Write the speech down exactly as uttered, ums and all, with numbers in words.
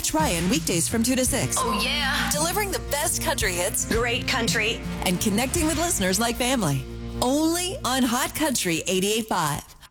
Catch Ryan weekdays from two to six. Oh, yeah. Delivering the best country hits. Great country. And connecting with listeners like family. Only on Hot Country eighty-eight point five.